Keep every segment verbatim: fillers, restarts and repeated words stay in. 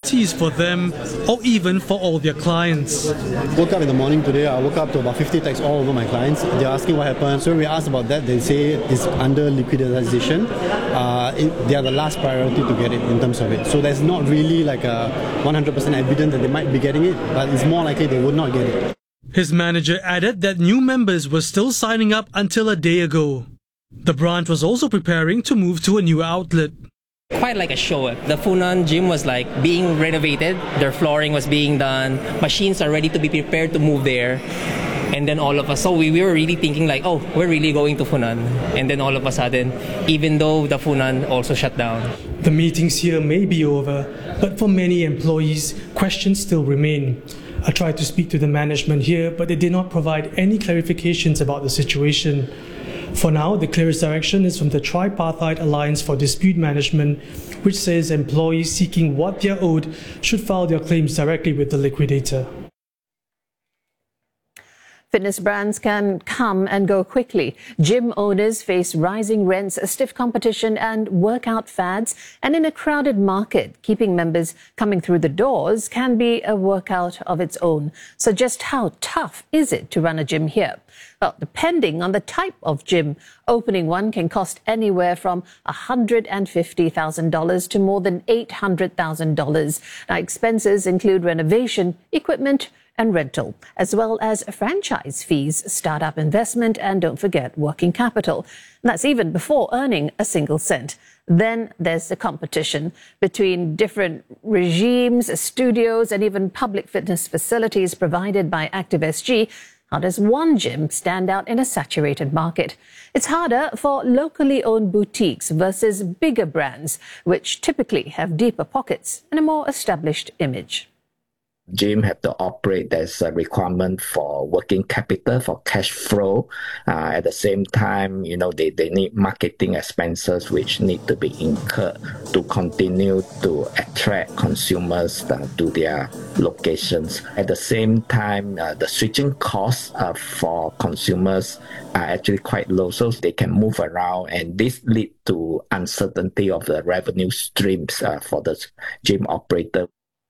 for them or even for all their clients. Woke up in the morning today, I woke up to about fifty texts all over my clients. They're asking what happened. So when we asked about that, they say it's under liquidation. Uh, it, they are the last priority to get it in terms of it. So there's not really like a one hundred percent evidence that they might be getting it, but it's more likely they would not get it. His manager added that new members were still signing up until a day ago. The branch was also preparing to move to a new outlet. Quite like a show. The Funan gym was like being renovated, their flooring was being done, machines are ready to be prepared to move there. And then all of us, so we, we were really thinking like, oh, we're really going to Funan. And then all of a sudden, even though the Funan also shut down. The meetings here may be over, but for many employees, questions still remain. I tried to speak to the management here, but they did not provide any clarifications about the situation. For now, the clearest direction is from the Tripartite Alliance for Dispute Management, which says employees seeking what they are owed should file their claims directly with the liquidator. Fitness brands can come and go quickly. Gym owners face rising rents, stiff competition and workout fads. And in a crowded market, keeping members coming through the doors can be a workout of its own. So just how tough is it to run a gym here? Well, depending on the type of gym, opening one can cost anywhere from one hundred fifty thousand dollars to more than eight hundred thousand dollars. Now, expenses include renovation, equipment, and rental, as well as franchise fees, startup investment, and don't forget working capital. And that's even before earning a single cent. Then there's the competition between different regimes, studios, and even public fitness facilities provided by ActiveSG. How does one gym stand out in a saturated market? It's harder for locally owned boutiques versus bigger brands, which typically have deeper pockets and a more established image. Gym have to operate. There's a requirement for working capital, for cash flow. Uh, at the same time, you know, they, they need marketing expenses which need to be incurred to continue to attract consumers uh, to their locations. At the same time, uh, the switching costs uh, for consumers are actually quite low, so they can move around, and this lead to uncertainty of the revenue streams uh, for the gym operator.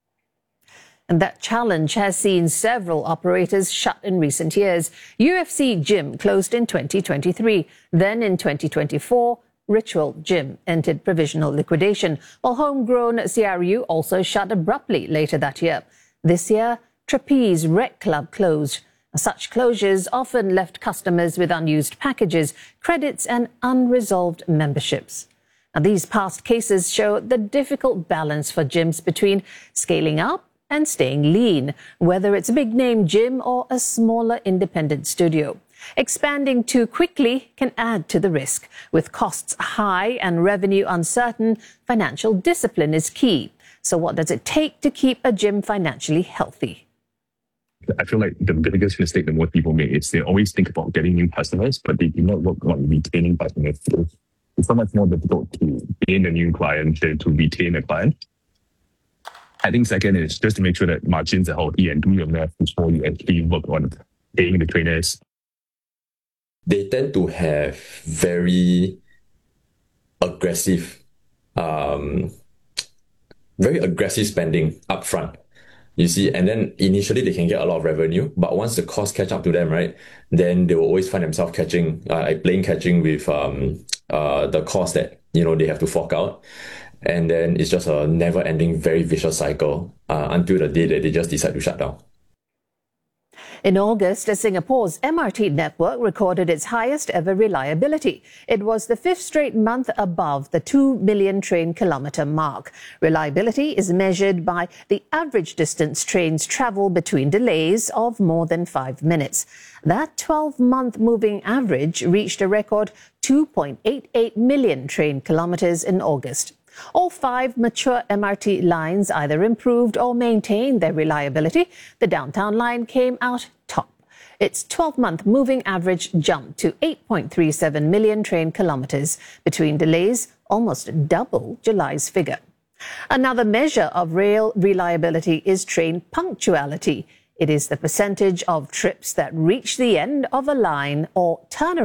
And that challenge has seen several operators shut in recent years. U F C Gym closed in twenty twenty-three. Then in twenty twenty-four, Ritual Gym entered provisional liquidation, while homegrown C R U also shut abruptly later that year. This year, Trapeze Rec Club closed. Such closures often left customers with unused packages, credits and unresolved memberships. Now, these past cases show the difficult balance for gyms between scaling up and staying lean, whether it's a big-name gym or a smaller independent studio. Expanding too quickly can add to the risk. With costs high and revenue uncertain, financial discipline is key. So what does it take to keep a gym financially healthy? I feel like the biggest mistake that most people make is they always think about getting new customers, but they do not work on retaining customers. It's so much more difficult to gain a new client than to retain a client. I think second is just to make sure that margins are healthy and do your math before you actually work on paying the trainers. They tend to have very aggressive, um, very aggressive spending upfront. You see, and then initially they can get a lot of revenue, but once the costs catch up to them, right, then they will always find themselves catching, uh, playing catching with um, uh, the cost that, you know, they have to fork out. And then it's just a never-ending, very vicious cycle uh, until the day that they just decide to shut down. In August, Singapore's M R T network recorded its highest ever reliability. It was the fifth straight month above the two million train kilometre mark. Reliability is measured by the average distance trains travel between delays of more than five minutes. That twelve-month moving average reached a record two point eight eight million train kilometres in August. All five mature M R T lines either improved or maintained their reliability. The downtown line came out top. Its twelve-month moving average jumped to eight point three seven million train kilometres. Between delays, almost double July's figure. Another measure of rail reliability is train punctuality. It is the percentage of trips that reach the end of a line or turn